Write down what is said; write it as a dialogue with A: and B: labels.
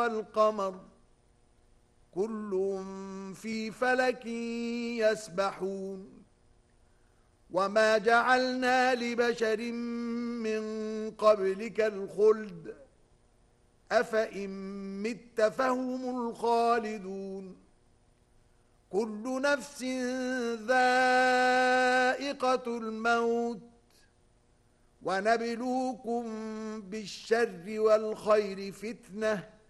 A: والقمر كل في فلك يسبحون وما جعلنا لبشر من قبلك الخلد أفإن مت فهم الخالدون كل نفس ذائقة الموت ونبلوكم بالشر والخير فتنة